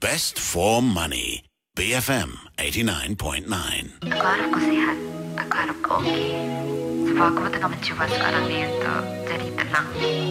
best for money. BFM 89.9. Aku harap kau sihat. Aku harap kau okey. Sebab aku tengah mencuba sekarang ni untuk jadi tenang.